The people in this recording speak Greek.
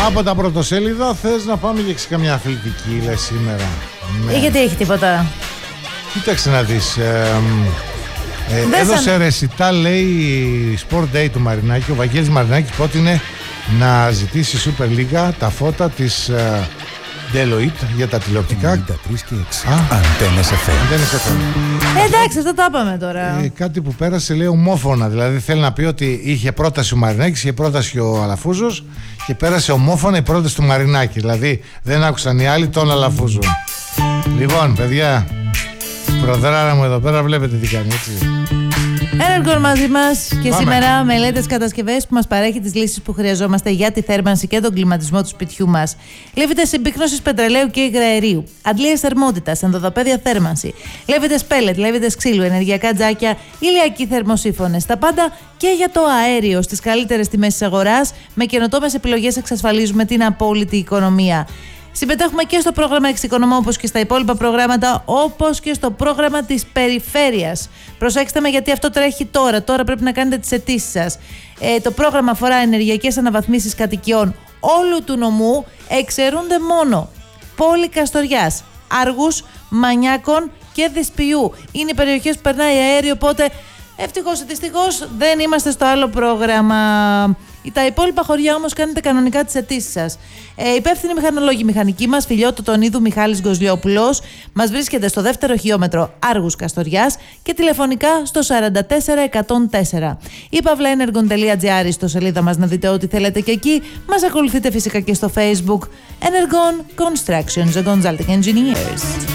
Από τα πρωτοσέλιδα θες να πάμε για καμιά αθλητική, λες σήμερα? Ναι. Γιατί έχει τίποτα? Κοίταξε να δεις. Έδωσε ρεσιτά, λέει, Sport Day του Μαρινάκη. Ο Βαγγέλης Μαρινάκης πρότεινε να ζητήσει Super League τα φώτα της Deloitte για τα τηλεοπτικά. 93 και 6. Αντένες FM. Εντάξει, αυτό τα είπαμε τώρα. Κάτι που πέρασε, λέει, ομόφωνα. Δηλαδή θέλει να πει ότι είχε πρόταση ο Μαρινάκης, είχε πρόταση ο Αλαφούζος και πέρασε ομόφωνα η πρόταση του Μαρινάκη. Δηλαδή δεν άκουσαν οι άλλοι τον Αλαφούζο. Λοιπόν, παιδιά, προδράρα μου εδώ πέρα βλέπετε τι κάνει, έτσι. Energon μαζί μας και πάμε. Σήμερα μελέτες κατασκευές που μας παρέχει τις λύσεις που χρειαζόμαστε για τη θέρμανση και τον κλιματισμό του σπιτιού μας. Λέβητες συμπύκνωσης πετρελαίου και υγραερίου, αντλίες θερμότητας, ενδοδοπαίδεια θέρμανση, λέβητες πέλετ, λέβητες ξύλου, ενεργειακά τζάκια, ηλιακοί θερμοσύφωνες. Τα πάντα και για το αέριο στις καλύτερες τιμές της αγοράς. Με καινοτόμες επιλογές εξασφαλίζουμε την απόλυτη οικονομία. Συμμετέχουμε και στο πρόγραμμα Εξοικονομώ, όπως και στα υπόλοιπα προγράμματα, όπως και στο πρόγραμμα της περιφέρειας. Προσέξτε με, γιατί αυτό τρέχει τώρα. Τώρα πρέπει να κάνετε τις αιτήσεις σας. Το πρόγραμμα αφορά ενεργειακές αναβαθμίσεις κατοικιών όλου του νομού. Εξαιρούνται μόνο Πόλη Καστοριάς, Άργους, Μανιάκων και Δυσποιού. Είναι οι περιοχές που περνάει αέριο, οπότε ευτυχώς ή δυστυχώς δεν είμαστε στο άλλο πρόγραμμα. Τα υπόλοιπα χωριά όμως κάνετε κανονικά τις αιτήσεις σας. Υπεύθυνοι μηχανολόγοι μηχανικοί μας, Φιλιώτο Τονίδου, Μιχάλης Γκοζλιόπουλος, μας βρίσκεται στο δεύτερο χιλιόμετρο Άργους Καστοριάς και τηλεφωνικά στο 44104. Ή pavlaenergon.gr στο σελίδα μας να δείτε ό,τι θέλετε και εκεί. Μας ακολουθείτε φυσικά και στο Facebook. Energon Constructions, the Consulting Engineers.